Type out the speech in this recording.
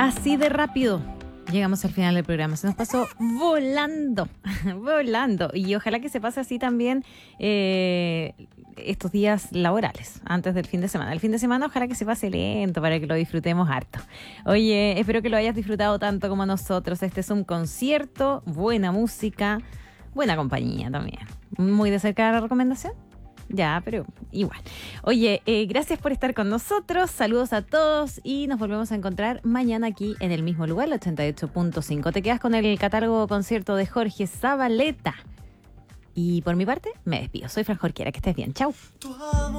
Así de rápido llegamos al final del programa. Se nos pasó volando, volando. Y ojalá que se pase así también estos días laborales, antes del fin de semana. El fin de semana ojalá que se pase lento para que lo disfrutemos harto. Oye, espero que lo hayas disfrutado tanto como nosotros. Este es un concierto, buena música, buena compañía también. Muy de cerca la recomendación. Ya, pero igual. Oye, gracias por estar con nosotros. Saludos a todos y nos volvemos a encontrar mañana aquí en el mismo lugar, el 88.5. Te quedas con el catálogo concierto de Jorge Zabaleta. Y por mi parte, me despido. Soy Fran Jorquera. Que estés bien. Chau.